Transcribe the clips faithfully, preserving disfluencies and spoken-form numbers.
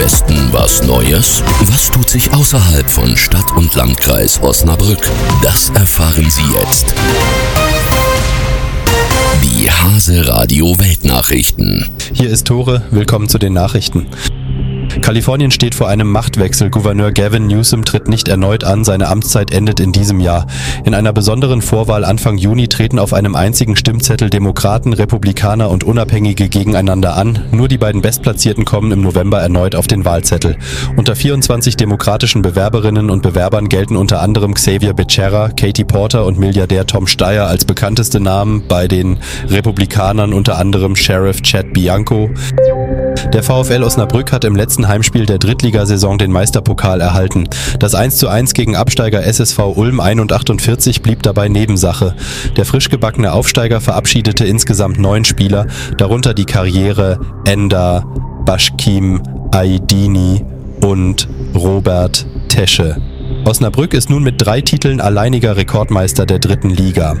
Westen was Neues? Was tut sich außerhalb von Stadt und Landkreis Osnabrück? Das erfahren Sie jetzt. Die Hase Radio Weltnachrichten. Hier ist Tore, willkommen zu den Nachrichten. Kalifornien steht vor einem Machtwechsel. Gouverneur Gavin Newsom tritt nicht erneut an, seine Amtszeit endet in diesem Jahr. In einer besonderen Vorwahl Anfang Juni treten auf einem einzigen Stimmzettel Demokraten, Republikaner und Unabhängige gegeneinander an. Nur die beiden Bestplatzierten kommen im November erneut auf den Wahlzettel. Unter vierundzwanzig demokratischen Bewerberinnen und Bewerbern gelten unter anderem Xavier Becerra, Katie Porter und Milliardär Tom Steyer als bekannteste Namen, bei den Republikanern unter anderem Sheriff Chad Bianco. Der VfL Osnabrück hat im letzten Heimspiel der Drittligasaison den Meisterpokal erhalten. Das eins zu eins gegen Absteiger S S V Ulm einundachtzig blieb dabei Nebensache. Der frisch gebackene Aufsteiger verabschiedete insgesamt neun Spieler, darunter die Karriere Ender, Başkim Aydini und Robert Tesche. Osnabrück ist nun mit drei Titeln alleiniger Rekordmeister der dritten Liga.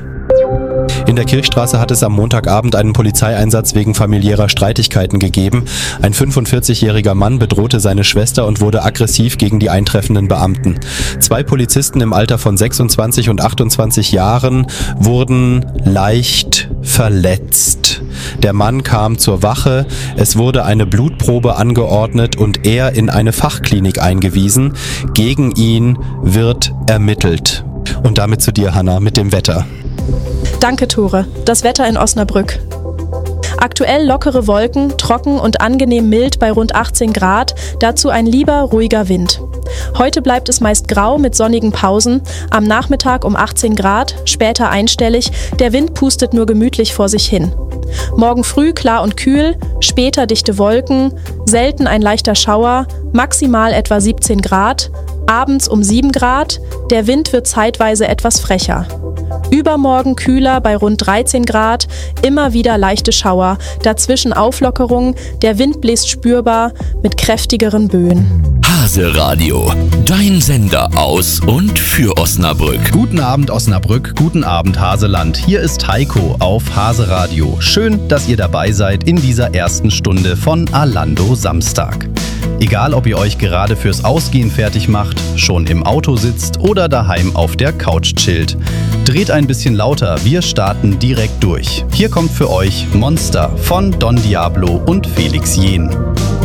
In der Kirchstraße hat es am Montagabend einen Polizeieinsatz wegen familiärer Streitigkeiten gegeben. Ein fünfundvierzigjähriger Mann bedrohte seine Schwester und wurde aggressiv gegen die eintreffenden Beamten. Zwei Polizisten im Alter von sechsundzwanzig und achtundzwanzig Jahren wurden leicht verletzt. Der Mann kam zur Wache, es wurde eine Blutprobe angeordnet und er in eine Fachklinik eingewiesen. Gegen ihn wird ermittelt. Und damit zu dir, Hanna, mit dem Wetter. Danke, Tore. Das Wetter in Osnabrück. Aktuell lockere Wolken, trocken und angenehm mild bei rund achtzehn Grad, dazu ein lieber, ruhiger Wind. Heute bleibt es meist grau mit sonnigen Pausen, am Nachmittag um achtzehn Grad, später einstellig, der Wind pustet nur gemütlich vor sich hin. Morgen früh klar und kühl, später dichte Wolken, selten ein leichter Schauer, maximal etwa siebzehn Grad, abends um sieben Grad, der Wind wird zeitweise etwas frecher. Übermorgen kühler bei rund dreizehn Grad, immer wieder leichte Schauer, dazwischen Auflockerung, der Wind bläst spürbar mit kräftigeren Böen. Hase Radio, dein Sender aus und für Osnabrück. Guten Abend Osnabrück, guten Abend Haseland. Hier ist Heiko auf Hase Radio. Schön, dass ihr dabei seid in dieser ersten Stunde von Alando Samstag. Egal, ob ihr euch gerade fürs Ausgehen fertig macht, schon im Auto sitzt oder daheim auf der Couch chillt. Dreht ein bisschen lauter, wir starten direkt durch. Hier kommt für euch Monster von Don Diablo und Felix Jähn.